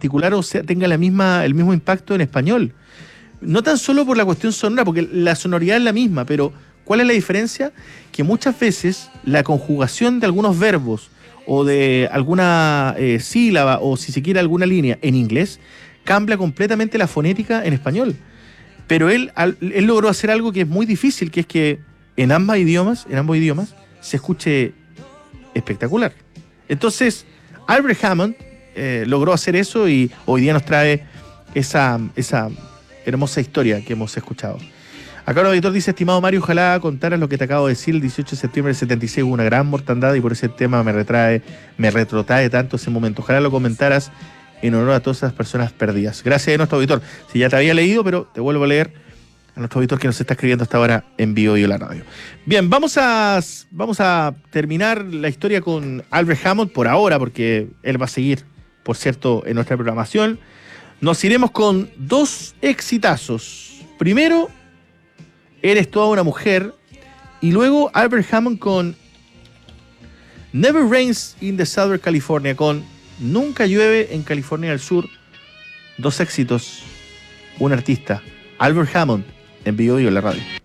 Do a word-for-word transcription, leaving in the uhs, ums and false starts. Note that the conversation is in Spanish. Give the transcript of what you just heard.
particular o sea, tenga la misma, el mismo impacto en español. No tan solo por la cuestión sonora, porque la sonoridad es la misma, pero ¿cuál es la diferencia? Que muchas veces la conjugación de algunos verbos o de alguna eh, sílaba o si se quiere alguna línea en inglés cambia completamente la fonética en español. Pero él, al, él logró hacer algo que es muy difícil, que es que en ambos idiomas, en ambos idiomas se escuche espectacular. Entonces, Albert Hammond eh, logró hacer eso y hoy día nos trae esa, esa hermosa historia que hemos escuchado. Acá un auditor dice: estimado Mario, ojalá contaras lo que te acabo de decir. El dieciocho de septiembre del setenta y seis hubo una gran mortandad y por ese tema me retrae, me retrotrae tanto ese momento. Ojalá lo comentaras en honor a todas esas personas perdidas. Gracias a nuestro auditor. Si ya te había leído, pero te vuelvo a leer a nuestro auditor que nos está escribiendo hasta ahora en vivo y en la radio. Bien, vamos a, vamos a terminar la historia con Albert Hammond por ahora, porque él va a seguir, por cierto, en nuestra programación. Nos iremos con dos exitazos. Primero, Eres toda una mujer, y luego Albert Hammond con Never Rains in the Southern California, con Nunca llueve en California del Sur. Dos éxitos, un artista, Albert Hammond, en vivo y en la radio.